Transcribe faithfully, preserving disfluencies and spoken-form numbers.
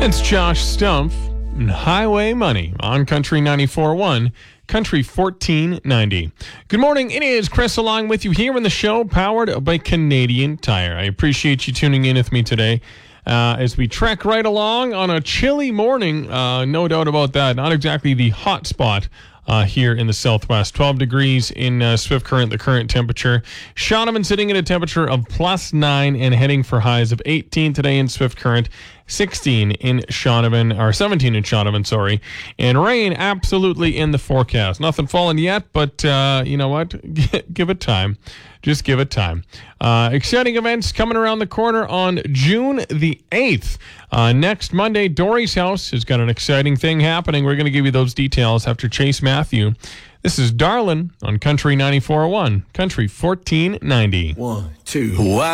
It's Josh Stumpf and Highway Money on Country ninety-four point one, Country fourteen ninety. Good morning. It is Chris along with you here in the show, powered by Canadian Tire. I appreciate you tuning in with me today uh, as we trek right along on a chilly morning. Uh, no doubt about that. Not exactly the hot spot Uh, here in the southwest. twelve degrees in uh, Swift Current, the current temperature. Shaunavon sitting at a temperature of plus nine and heading for highs of eighteen today in Swift Current, sixteen in Shaunavon, or seventeen in Shaunavon, sorry. And rain absolutely in the forecast. Nothing falling yet, but uh, you know what? Give it time. Just give it time. Uh, exciting events coming around the corner on June the eighth. Uh, next Monday, Dory's House has got an exciting thing happening. We're going to give you those details after Chase Matthew. This is Darlin on Country ninety-four point one, Country fourteen ninety. One, two. Wow.